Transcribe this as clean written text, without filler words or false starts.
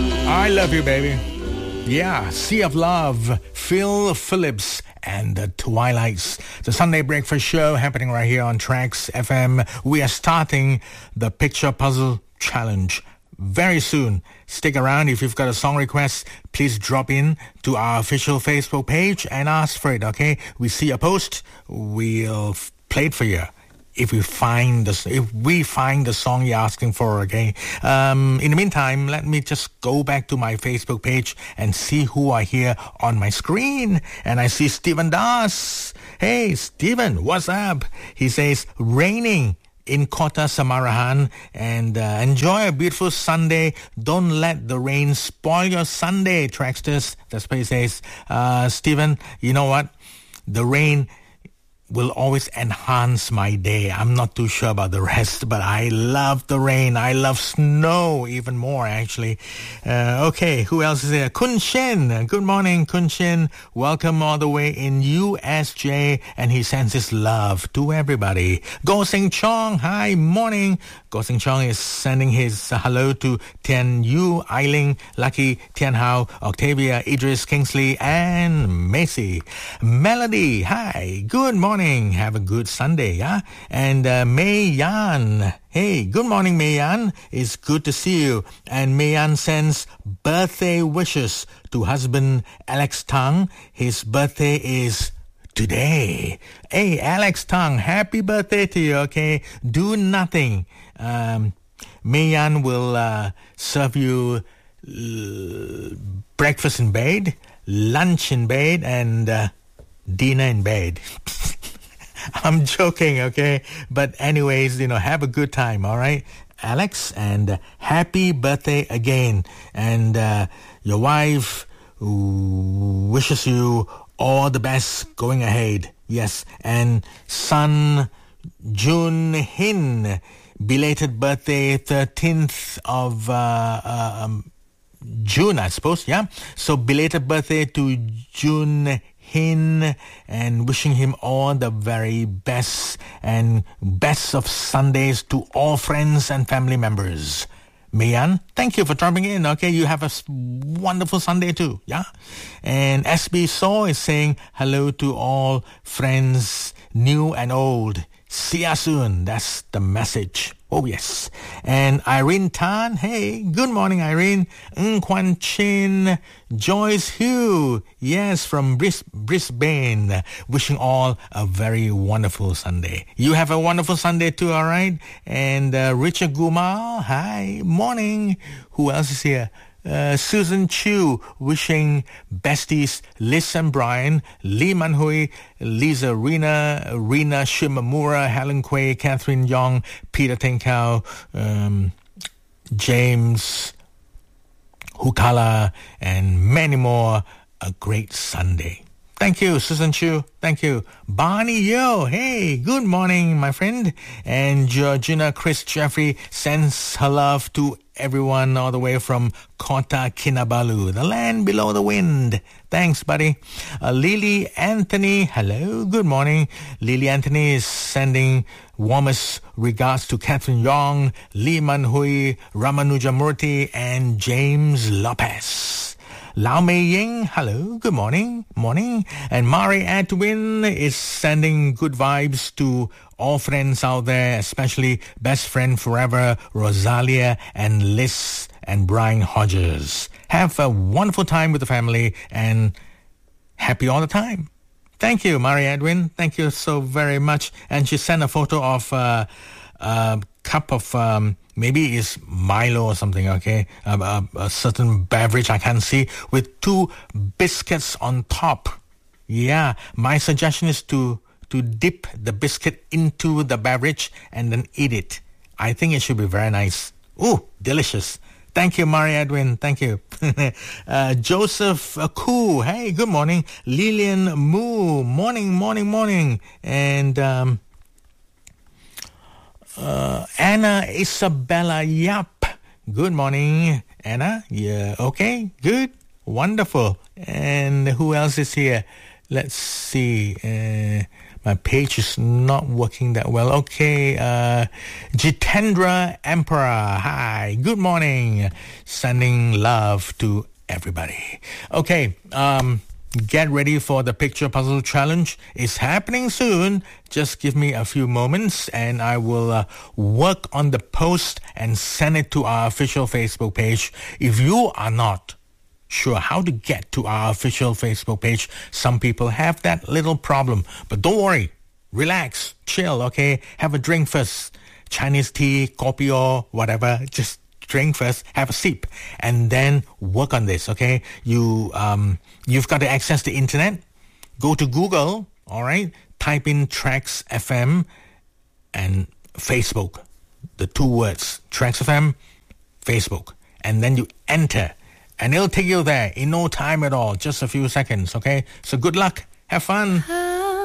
I love you, baby. Yeah, Sea of Love, Phil Phillips and the Twilights. The Sunday Breakfast Show happening right here on Tracks FM. We are starting the Picture Puzzle Challenge very soon. Stick around. If you've got a song request, please drop in to our official Facebook page and ask for it, okay? We see a post, we'll play it for you. If we find the song you're asking for, okay? In the meantime, let me just go back to my Facebook page and see who I hear on my screen. And I see Stephen Das. Hey, Stephen, what's up? He says, raining in Kota Samarahan, and enjoy a beautiful Sunday. Don't let the rain spoil your Sunday, Tracksters. That's what he says. Stephen, you know what? The rain will always enhance my day. I'm not too sure about the rest, but I love the rain. I love snow even more, actually. Okay, who else is there? Kun Shin. Good morning, Kun Shin. Welcome all the way in USJ, and he sends his love to everybody. Go Sing Chong. Hi, morning. Go Sing Chong is sending his hello to Tian Yu, Eiling, Lucky, Tian Hao, Octavia, Idris, Kingsley, and Macy. Melody. Hi, good morning. Have a good Sunday, yeah? And Mei Yan. Hey, good morning, Mei Yan. It's good to see you. And Mei Yan sends birthday wishes to husband Alex Tang. His birthday is today. Hey, Alex Tang, happy birthday to you, okay? Do nothing. Mei Yan will serve you breakfast in bed, lunch in bed, and dinner in bed. I'm joking, okay? But anyways, have a good time, all right? Alex, and happy birthday again. And your wife wishes you all the best going ahead. Yes, and son Jun Hin, belated birthday, 13th of June, I suppose, yeah? So belated birthday to Jun Hin, and wishing him all the very best and best of Sundays to all friends and family members. Mian, thank you for dropping in. Okay, you have a wonderful Sunday too, yeah? And SB Saw is saying hello to all friends, new and old. See ya soon. That's the message. Oh, yes. And Irene Tan. Hey, good morning, Irene. Ng Kwan Chin. Joyce Hugh. Yes, from Brisbane. Wishing all a very wonderful Sunday. You have a wonderful Sunday too, all right? And Richard Gumal. Hi, morning. Who else is here? Susan Chu, wishing besties Liz and Brian, Lee Manhui, Lisa Rina Shimamura, Helen Quay, Catherine Yong, Peter Tenkau, James Hukala, and many more. A great Sunday. Thank you, Susan Chu. Thank you. Barney Yo. Hey, good morning, my friend. And Georgina Chris Jeffrey sends her love to everyone all the way from Kota Kinabalu, the land below the wind. Thanks, buddy. Lily Anthony. Hello, good morning. Lily Anthony is sending warmest regards to Catherine Yong, Lee Manhui, Ramanujamurthy, and James Lopez. Lau Mei Ying, hello, good morning, morning. And Mari Edwin is sending good vibes to all friends out there, especially best friend forever, Rosalia and Liz and Brian Hodges. Have a wonderful time with the family and happy all the time. Thank you, Mari Edwin. Thank you so very much. And she sent a photo of a cup of... maybe it's Milo or something, okay? A certain beverage I can't see with 2 biscuits on top. Yeah, my suggestion is to dip the biscuit into the beverage and then eat it. I think it should be very nice. Ooh, delicious. Thank you, Mari Edwin. Thank you. Joseph Koo. Hey, good morning. Lillian Moo. Morning. And... Anna Isabella Yap. Good morning, Anna. Yeah, okay, good, wonderful. And who else is here? Let's see. My page is not working that well. Okay, Jitendra Emperor. Hi, good morning. Sending love to everybody. Okay, get ready for the picture puzzle challenge. It's happening soon. Just give me a few moments and I will work on the post and send it to our official Facebook page. If you are not sure how to get to our official Facebook page, some people have that little problem. But don't worry. Relax. Chill, okay? Have a drink first. Chinese tea, kopi or whatever. Just drink first, have a sip, and then work on this, okay? You've got to access the internet. Go to Google, all right? Type in Tracks FM and Facebook. The two words, Tracks FM, Facebook. And then you enter. And it'll take you there in no time at all. Just a few seconds, okay? So good luck. Have fun.